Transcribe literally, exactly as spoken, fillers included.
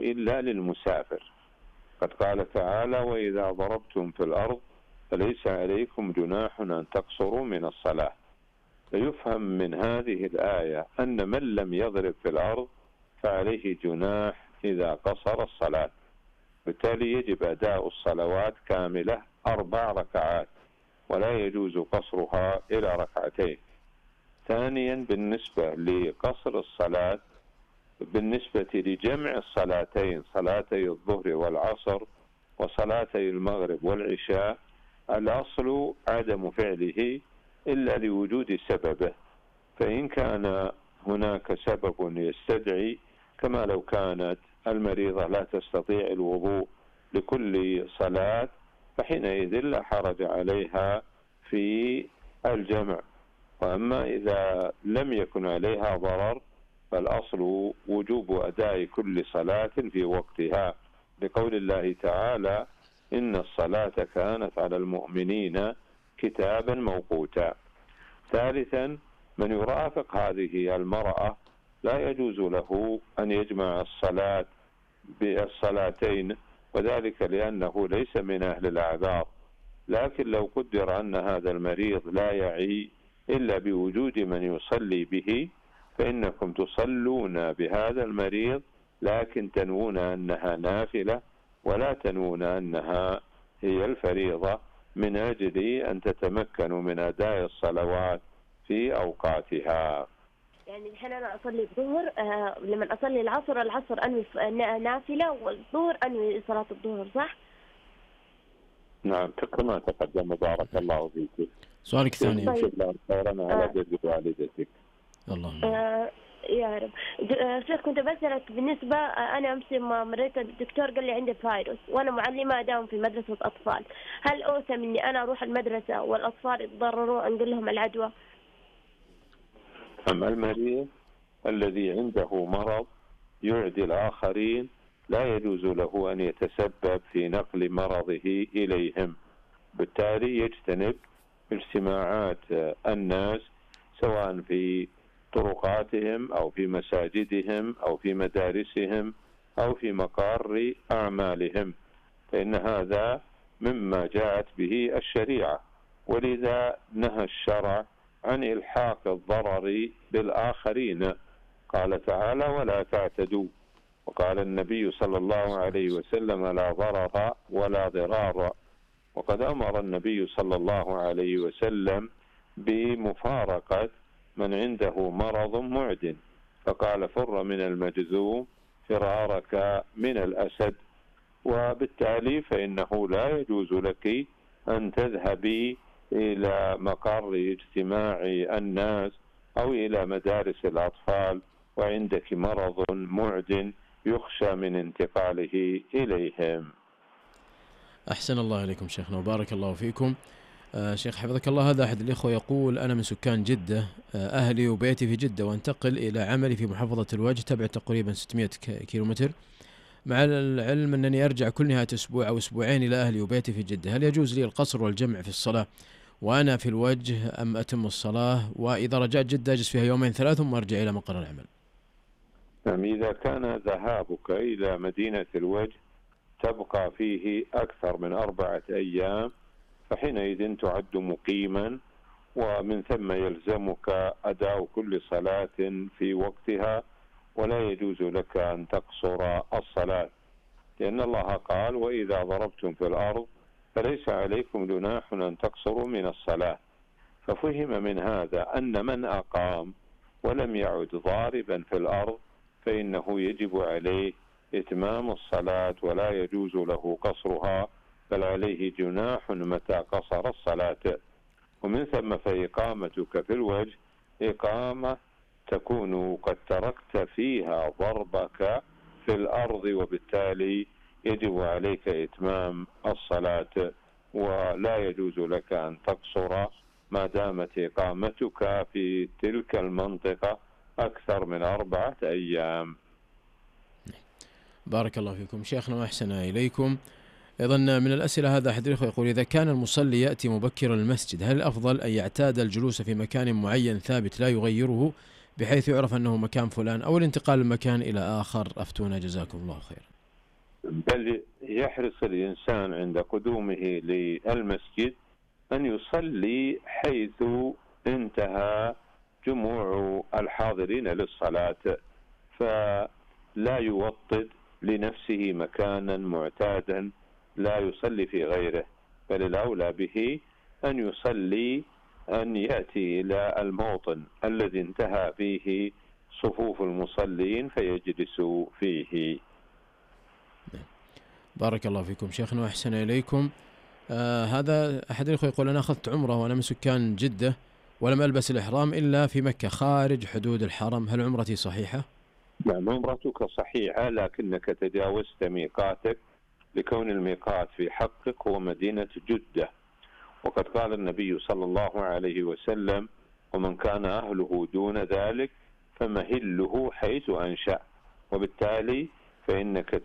إلا للمسافر. قد قال تعالى: وإذا ضربتم في الأرض فليس عليكم جناح أن تقصروا من الصلاة. فيفهم من هذه الآية أن من لم يضرب في الأرض فعليه جناح إذا قصر الصلاة، بالتالي يجب أداء الصلوات كاملة أربع ركعات، ولا يجوز قصرها إلى ركعتين. ثانيا، بالنسبة لقصر الصلاة، بالنسبة لجمع الصلاتين، صلاتي الظهر والعصر وصلاتي المغرب والعشاء، الأصل عدم فعله إلا لوجود سببه. فإن كان هناك سبب يستدعي، كما لو كانت المريضة لا تستطيع الوضوء لكل صلاة، فحينئذ لا حرج عليها في الجمع. وأما إذا لم يكن عليها ضرر فالأصل وجوب أداء كل صلاة في وقتها، لقول الله تعالى: إن الصلاة كانت على المؤمنين كتابا موقوتا. ثالثا، من يرافق هذه المرأة لا يجوز له أن يجمع الصلاة بالصلاتين، وذلك لأنه ليس من أهل الأعذار. لكن لو قدر أن هذا المريض لا يعي إلا بوجود من يصلي به، فإنكم تصلون بهذا المريض، لكن تنوون أنها نافلة ولا تنوون أنها هي الفريضة، من أجل أن تتمكنوا من أداء الصلوات في أوقاتها. يعني الحين أنا أصلي الظهر، آه لما أصلي العصر العصر أنوي نافلة، والظهر أنوي صلاة الظهر، صح؟ نعم، كما تقدم. بارك الله فيك. سؤالك الثاني. طيب. الله خيرا على جد والدتك. اللهم آه يا رب. شيخ، كنت بسألك بالنسبة، أنا أمس ما مريت الدكتور قال لي عندي فيروس، وأنا معلمة أداوم في مدرسة أطفال، هل أوسم إني أنا أروح المدرسة والأطفال يتضررون أنقل لهم العدوى؟ أما المريض الذي عنده مرض يعدي الآخرين لا يجوز له أن يتسبب في نقل مرضه إليهم، بالتالي يجتنب اجتماعات الناس سواء في طرقاتهم أو في مساجدهم أو في مدارسهم أو في مقار أعمالهم، فإن هذا مما جاءت به الشريعة، ولذا نهى الشرع عن إلحاق الضرر بالآخرين. قال تعالى: ولا تعتدوا. وقال النبي صلى الله عليه وسلم: لا ضرر ولا ضرار. وقد أمر النبي صلى الله عليه وسلم بمفارقة من عنده مرض معد، فقال: فر من المجذوم فرارك من الأسد. وبالتالي فإنه لا يجوز لك أن تذهبي إلى مقر اجتماع الناس أو إلى مدارس الأطفال وعندك مرض معد يخشى من انتقاله إليهم. أحسن الله إليكم شيخنا وبارك الله فيكم. آه شيخ حفظك الله، هذا أحد الإخوة يقول: أنا من سكان جدة، آه أهلي وبيتي في جدة، وانتقل إلى عملي في محافظة الوجه، تبعد تقريبا ستمائة كيلومتر، مع العلم أنني أرجع كل نهاية أسبوع أو أسبوعين إلى أهلي وبيتي في جدة. هل يجوز لي القصر والجمع في الصلاة وأنا في الوجه أم أتم الصلاة؟ وإذا رجعت جدة أجلس فيها يومين ثلاث ثم أرجع إلى مقر العمل. نعم، إذا كان ذهابك إلى مدينة الوجه تبقى فيه أكثر من أربعة أيام، فحينئذ تعد مقيما، ومن ثم يلزمك أداء كل صلاة في وقتها، ولا يجوز لك أن تقصر الصلاة، لأن الله قال: وإذا ضربتم في الأرض فليس عليكم جناح أن تقصروا من الصلاة. ففهم من هذا أن من أقام ولم يعد ضاربا في الأرض فإنه يجب عليه إتمام الصلاة ولا يجوز له قصرها، بل عليه جناح متى قصر الصلاة. ومن ثم فإقامتك في الوجه إقامة تكون قد تركت فيها ضربك في الأرض، وبالتالي يجب عليك إتمام الصلاة، ولا يجوز لك أن تقصر ما دامت إقامتك في تلك المنطقة أكثر من أربعة أيام. بارك الله فيكم شيخنا وأحسن إليكم. أيضا من الأسئلة هذا أحد الأخوة يقول: إذا كان المصلي يأتي مبكرا المسجد، هل الأفضل أن يعتاد الجلوس في مكان معين ثابت لا يغيره بحيث يعرف أنه مكان فلان، أو الانتقال من مكان إلى آخر؟ أفتونا جزاكم الله خير. بل يحرص الإنسان عند قدومه للمسجد أن يصلي حيث انتهى جموع الحاضرين للصلاة، فلا يوطد لنفسه مكانا معتادا لا يصلي في غيره، بل الأولى به أن يصلي أن يأتي إلى الموطن الذي انتهى فيه صفوف المصلين فيجلس فيه. بارك الله فيكم شيخنا وأحسن إليكم. آه هذا أحد الأخوة يقول أنا أخذت عمرة وأنا من سكان جدة ولم ألبس الإحرام إلا في مكة خارج حدود الحرم، هل عمرتي صحيحة؟ نعم عمرتك صحيحة، لكنك تجاوزت ميقاتك لكون الميقات في حقك هو مدينة جدة، وقد قال النبي صلى الله عليه وسلم ومن كان أهله دون ذلك فمهله حيث أنشأ، وبالتالي فإنك